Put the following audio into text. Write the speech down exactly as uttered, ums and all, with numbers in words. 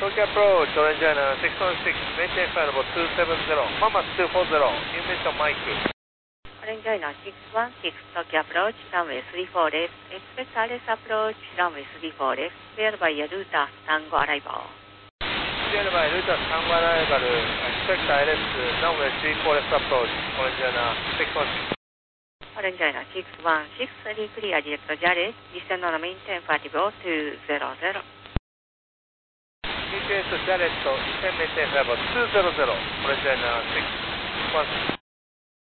Tokyo approach, Orange China six one six, maintain flight level two seven zero, Mama two four zero, new mission Mike. Orange China six one six, Tokyo approach, runway three four left, expect R S approach, runway three four left, cleared by Yaruta, Tango arrival. Cleared by Yaruta, Tango arrival, expect R S, runway three four left approach, Orange China six one six. Orange China six one six, reclear direct Jared, descend on maintain flight level two zero zero. G P S Jared, descend maintain flight level two zero zero, Orange China six one six.